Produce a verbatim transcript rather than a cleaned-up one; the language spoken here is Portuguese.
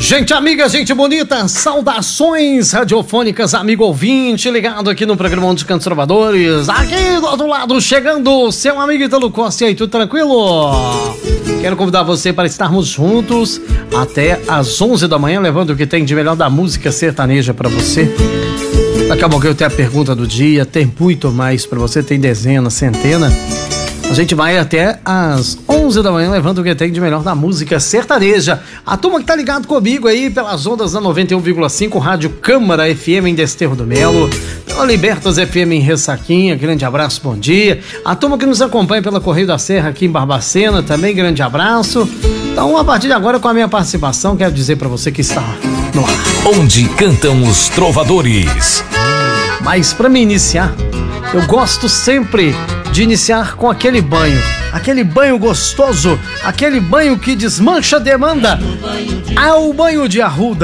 Gente amiga, gente bonita, saudações radiofônicas, amigo ouvinte, ligado aqui no programa Onde Cantos Trovadores. Aqui do outro lado, chegando, seu amigo Italo Costa. E aí, tudo tranquilo? Quero convidar você para estarmos juntos até às onze da manhã, levando o que tem de melhor da música sertaneja para você. Daqui a pouco eu tenho a pergunta do dia, tem muito mais para você, tem dezena, centena. A gente vai até às onze da manhã levando o que tem de melhor da música sertaneja. A turma que tá ligado comigo aí pelas ondas da noventa e um vírgula cinco, Rádio Câmara F M em Desterro do Melo, pela Libertas F M em Ressaquinha, grande abraço, bom dia. A turma que nos acompanha pela Correio da Serra aqui em Barbacena, também grande abraço. Então, a partir de agora, com a minha participação, quero dizer pra você que está no ar. Onde cantam os trovadores. Mas pra me iniciar, eu gosto sempre de iniciar com aquele banho, aquele banho gostoso, aquele banho que desmancha a demanda, ao banho de arruda.